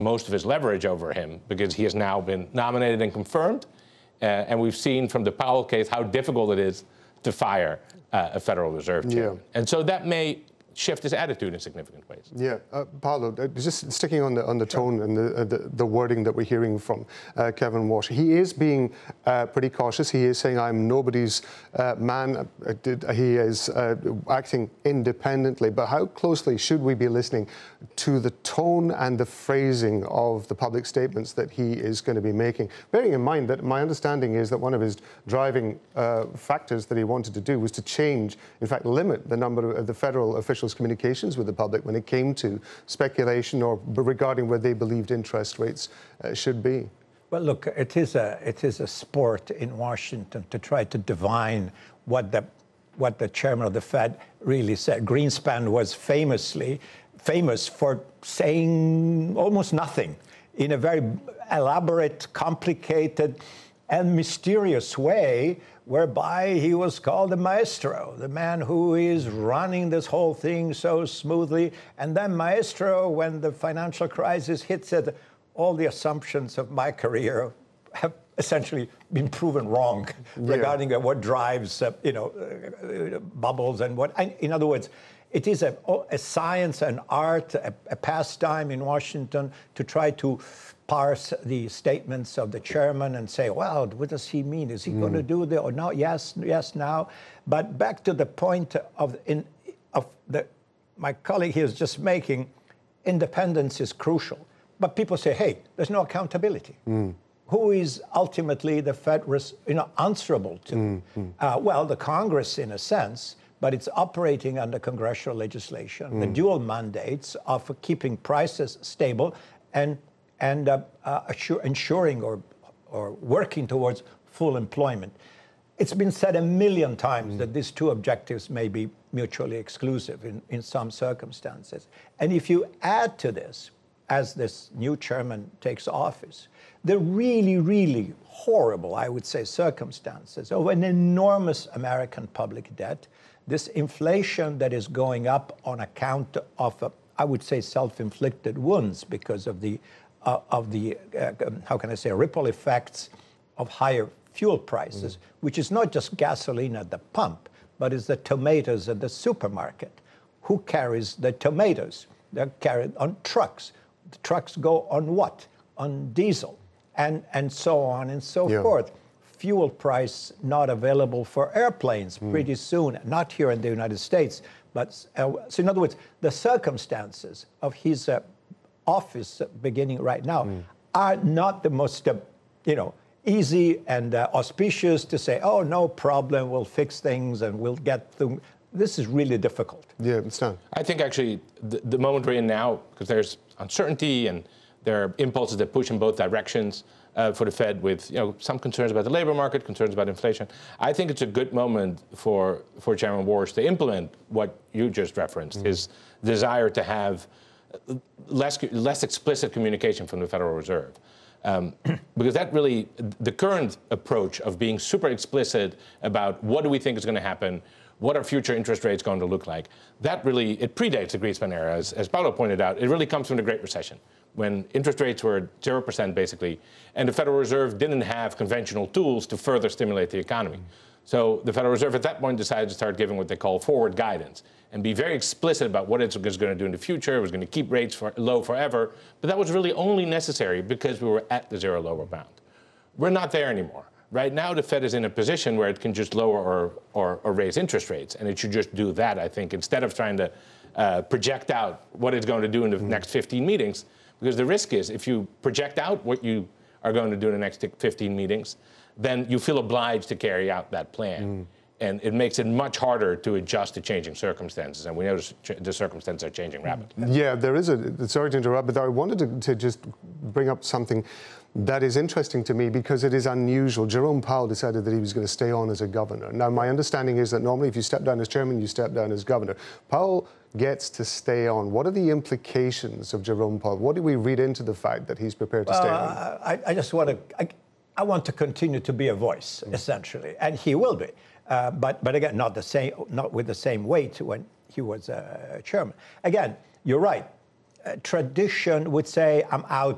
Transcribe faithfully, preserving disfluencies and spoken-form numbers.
most of his leverage over him because he has now been nominated and confirmed. Uh, and we've seen from the Powell case how difficult it is to fire uh, a Federal Reserve chairman. Yeah. And so that may shift his attitude in significant ways. Yeah, uh, Paolo, uh, just sticking on the on the tone sure. and the, uh, the the wording that we're hearing from uh, Kevin Walsh, he is being uh, pretty cautious. He is saying, "I'm nobody's uh, man." Uh, did, uh, he is uh, acting independently. But how closely should we be listening to the tone and the phrasing of the public statements that he is going to be making? Bearing in mind that my understanding is that one of his driving uh, factors that he wanted to do was to change, in fact, limit the number of the federal officials communications with the public when it came to speculation or regarding where they believed interest rates uh, should be. Well, look, it is a it is a sport in Washington to try to divine what the what the chairman of the Fed really said. Greenspan was famously famous for saying almost nothing in a very elaborate, complicated, and mysterious way, whereby he was called the maestro, the man who is running this whole thing so smoothly. And then maestro, when the financial crisis hit, said, all the assumptions of my career have essentially been proven wrong yeah. regarding what drives, uh, you know, uh, bubbles and what. And in other words, it is a, a science, an art, a, a pastime in Washington to try to parse the statements of the chairman and say, well, what does he mean? Is he mm. going to do that or not? Yes, yes, now. But back to the point of, in, of the, my colleague here is just making, independence is crucial. But people say, hey, there's no accountability. Mm. Who is ultimately the Fed you know, answerable to? Mm. Mm. Uh, well, the Congress, in a sense, but it's operating under congressional legislation, mm. the dual mandates of keeping prices stable and and uh, uh, assure, ensuring or, or working towards full employment. It's been said a million times mm. that these two objectives may be mutually exclusive in, in some circumstances. And if you add to this, as this new chairman takes office, the really, really horrible, I would say, circumstances of an enormous American public debt, this inflation that is going up on account of, uh, I would say, self-inflicted wounds because of the Uh, of the, uh, how can I say, ripple effects of higher fuel prices, mm. which is not just gasoline at the pump, but is the tomatoes at the supermarket. Who carries the tomatoes? They're carried on trucks. The trucks go on what? On diesel, and, and so on and so yeah. forth. Fuel price not available for airplanes mm. pretty soon, not here in the United States, but, uh, so in other words, the circumstances of his uh, office beginning right now mm. are not the most, uh, you know, easy and uh, auspicious to say, oh, no problem, we'll fix things and we'll get through. This is really difficult. Yeah, it's done. I think actually the, the moment we're in now, because there's uncertainty and there are impulses that push in both directions uh, for the Fed with, you know, some concerns about the labor market, concerns about inflation. I think it's a good moment for, for Chairman Walsh to implement what you just referenced, mm. his desire to have less less explicit communication from the Federal Reserve. Um, because that really, the current approach of being super explicit about what do we think is going to happen, what are future interest rates going to look like, that really, it predates the Greenspan era. As, as Paolo pointed out, it really comes from the Great Recession, when interest rates were zero percent basically, and the Federal Reserve didn't have conventional tools to further stimulate the economy. So the Federal Reserve at that point decided to start giving what they call forward guidance and be very explicit about what it was going to do in the future. It was going to keep rates for, low forever. But that was really only necessary because we were at the zero lower bound. We're not there anymore. Right now, the Fed is in a position where it can just lower or, or, or raise interest rates. And it should just do that, I think, instead of trying to uh, project out what it's going to do in the mm. next fifteen meetings. Because the risk is if you project out what you are going to do in the next fifteen meetings, then you feel obliged to carry out that plan. Mm. And it makes it much harder to adjust to changing circumstances. And we know the circumstances are changing rapidly. Yeah, there is a, sorry to interrupt, but I wanted to, to just bring up something that is interesting to me because it is unusual. Jerome Powell decided that he was going to stay on as a governor. Now, my understanding is that normally if you step down as chairman, you step down as governor. Powell gets to stay on. What are the implications of Jerome Powell? What do we read into the fact that he's prepared to well, stay on? I, I just want to, I, I want to continue to be a voice, mm. essentially, and he will be. Uh, but, but again, not the same, not with the same weight when he was uh, chairman. Again, you're right. Uh, tradition would say, I'm out